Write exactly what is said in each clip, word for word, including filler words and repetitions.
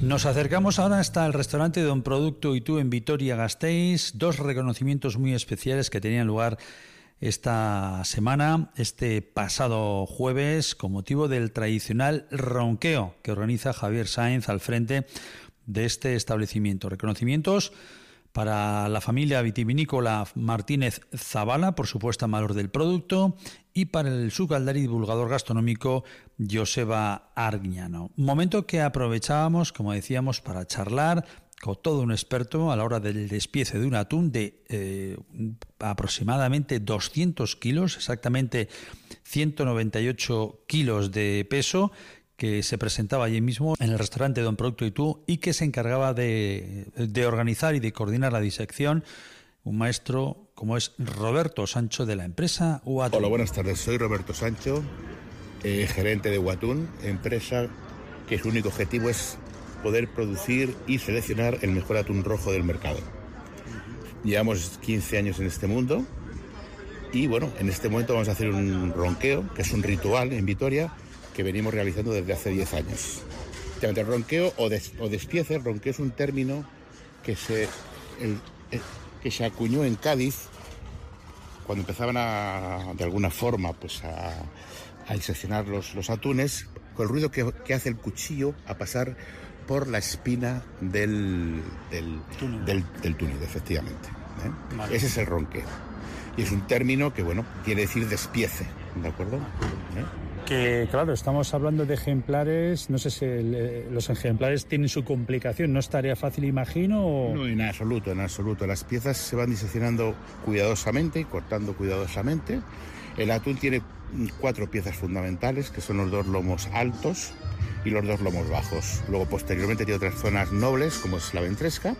Nos acercamos ahora hasta el restaurante Don Producto y Tú en Vitoria-Gasteiz, dos reconocimientos muy especiales que tenían lugar esta semana, este pasado jueves, con motivo del tradicional ronqueo que organiza Javier Sáenz al frente de este establecimiento. Reconocimientos para la familia vitivinícola Martínez Zavala por su puesta en valor del producto y para el sukaldari y divulgador gastronómico Joseba Arguiñano. Un momento que aprovechábamos, como decíamos, para charlar con todo un experto a la hora del despiece de un atún de eh, aproximadamente doscientos kilos, exactamente ciento noventa y ocho kilos de peso, que se presentaba allí mismo en el restaurante Don Producto y Tú y que se encargaba de, de organizar y de coordinar la disección un maestro como es Roberto Sancho de la empresa Huatún. Hola, buenas tardes. Soy Roberto Sancho, eh, gerente de Huatún, empresa que su único objetivo es poder producir y seleccionar el mejor atún rojo del mercado. Llevamos quince años en este mundo y bueno, en este momento vamos a hacer un ronqueo, que es un ritual en Vitoria que venimos realizando desde hace diez años. El ronqueo o, des, o despiece, el ronqueo es un término que se, el, el, que se acuñó en Cádiz cuando empezaban a, de alguna forma, pues a, a diseccionar los, los atunes, con el ruido que, que hace el cuchillo a pasar por la espina del, del, túnido. del, del túnido, efectivamente. ¿eh? Vale. Ese es el ronqueo. Y es un término que, bueno, quiere decir despiece, ¿de acuerdo? ¿Eh? Que, claro, estamos hablando de ejemplares, no sé si el, los ejemplares tienen su complicación, ¿no es tarea fácil, imagino? O... No, en absoluto, en absoluto. Las piezas se van diseccionando cuidadosamente, cortando cuidadosamente. El atún tiene cuatro piezas fundamentales, que son los dos lomos altos y los dos lomos bajos. Luego, posteriormente, tiene otras zonas nobles, como es la ventresca,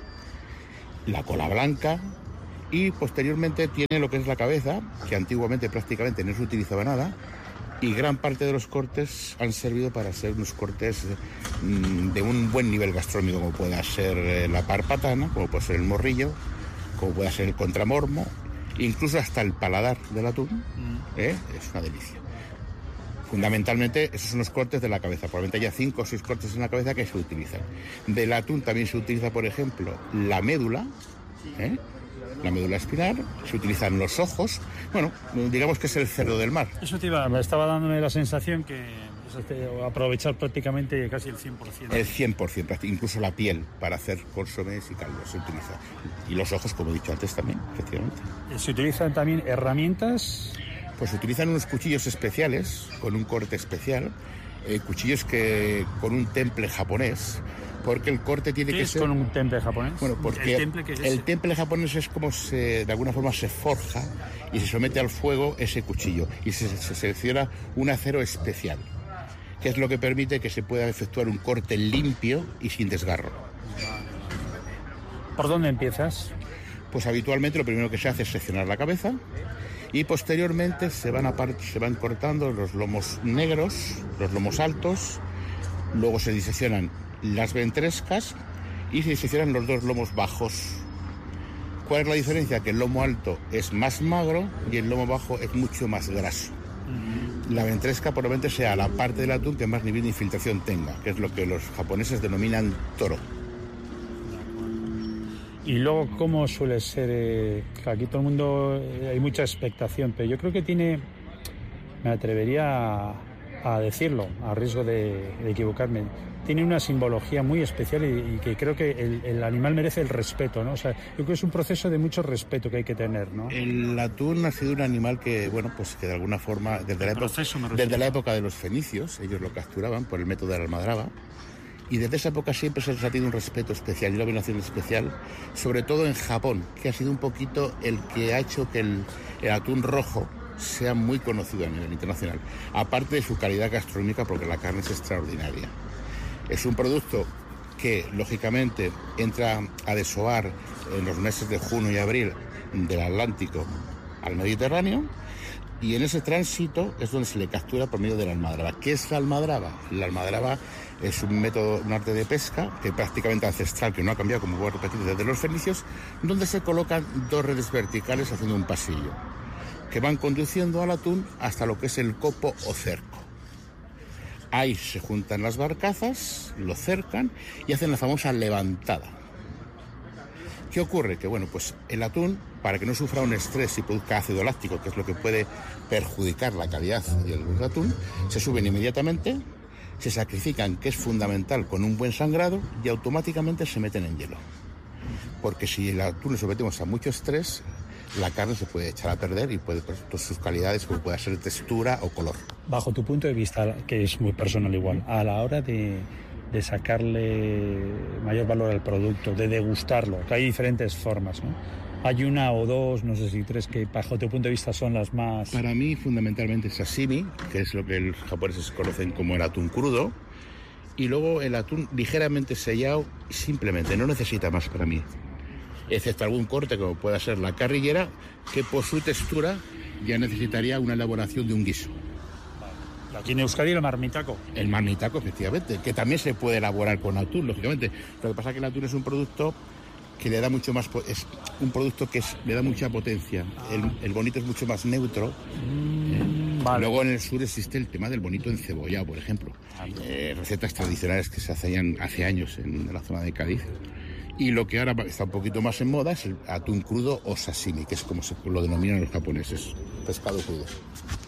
la cola blanca, y posteriormente tiene lo que es la cabeza, que antiguamente prácticamente no se utilizaba nada, y gran parte de los cortes han servido para hacer unos cortes de un buen nivel gastronómico, como pueda ser la parpatana, como puede ser el morrillo, como puede ser el contramormo, incluso hasta el paladar del atún, ¿eh? Es una delicia. Fundamentalmente, esos son los cortes de la cabeza. Probablemente haya cinco o seis cortes en la cabeza que se utilizan. Del atún también se utiliza, por ejemplo, la médula, ¿eh? la médula espinal, se utilizan los ojos. Bueno, digamos que es el cerdo del mar. Eso te iba, me estaba dándome la sensación que aprovechar prácticamente casi el cien por ciento. El cien por ciento, incluso la piel para hacer consomés y caldos se utiliza. Y los ojos, como he dicho antes también, efectivamente. ¿Se utilizan también herramientas? Pues se utilizan unos cuchillos especiales, con un corte especial, eh, cuchillos que con un temple japonés, porque el corte tiene ¿Qué que es ser... con un temple japonés? Bueno, porque ¿El temple qué es? El temple japonés es como se, de alguna forma se forja y se somete al fuego ese cuchillo y se, se selecciona un acero especial, que es lo que permite que se pueda efectuar un corte limpio y sin desgarro. ¿Por dónde empiezas? Pues habitualmente lo primero que se hace es seccionar la cabeza y posteriormente se van, apart- se van cortando los lomos negros, los lomos altos, luego se diseccionan las ventrescas y se diseccionan los dos lomos bajos. ¿Cuál es la diferencia? Que el lomo alto es más magro y el lomo bajo es mucho más graso. La ventresca probablemente sea la parte del atún que más nivel de infiltración tenga, que es lo que los japoneses denominan toro. Y luego, ¿cómo suele ser? Eh, aquí todo el mundo, eh, hay mucha expectación, pero yo creo que tiene, me atrevería a, a decirlo, a riesgo de, de equivocarme, tiene una simbología muy especial y, y que creo que el, el animal merece el respeto, ¿no? O sea, yo creo que es un proceso de mucho respeto que hay que tener, ¿no? El atún ha sido un animal que, bueno, pues que de alguna forma, desde, la época, desde la época de los fenicios, ellos lo capturaban por el método de la almadraba, y desde esa época siempre se les ha tenido un respeto especial y una veneración especial, sobre todo en Japón, que ha sido un poquito el que ha hecho que el, el atún rojo sea muy conocido a nivel internacional, aparte de su calidad gastronómica, porque la carne es extraordinaria. Es un producto que, lógicamente, entra a desovar en los meses de junio y abril del Atlántico al Mediterráneo, y en ese tránsito es donde se le captura por medio de la almadraba. ¿Qué es la almadraba? La almadraba es un método, un arte de pesca que prácticamente ancestral, que no ha cambiado, como voy a repetir, desde los fenicios, donde se colocan dos redes verticales haciendo un pasillo, que van conduciendo al atún hasta lo que es el copo o cerco. Ahí se juntan las barcazas, lo cercan y hacen la famosa levantada. ¿Qué ocurre? Que bueno, pues el atún, para que no sufra un estrés y produzca ácido láctico, que es lo que puede perjudicar la calidad del atún, se suben inmediatamente, se sacrifican, que es fundamental, con un buen sangrado, y automáticamente se meten en hielo. Porque si el atún lo sometemos a mucho estrés, la carne se puede echar a perder y puede perder todas sus calidades, como puede ser textura o color. Bajo tu punto de vista, que es muy personal igual, a la hora de, de sacarle mayor valor al producto, de degustarlo, que hay diferentes formas, ¿no? Hay una o dos, no sé si tres, que bajo tu punto de vista son las más... Para mí, fundamentalmente, sashimi, que es lo que los japoneses conocen como el atún crudo, y luego el atún ligeramente sellado, simplemente, no necesita más para mí. Excepto algún corte, como pueda ser la carrillera, que por su textura ya necesitaría una elaboración de un guiso. Aquí en Euskadi el marmitaco. El marmitaco, efectivamente, que también se puede elaborar con atún, lógicamente. Lo que pasa es que el atún es un producto que le da mucho más, es un producto que es, le da mucha potencia. El, el bonito es mucho más neutro. Mm, vale. Luego en el sur existe el tema del bonito encebollado, por ejemplo. Eh, recetas tradicionales que se hacían hace años en la zona de Cádiz. Y lo que ahora está un poquito más en moda es el atún crudo o sashimi, que es como se lo denominan los japoneses, pescado crudo.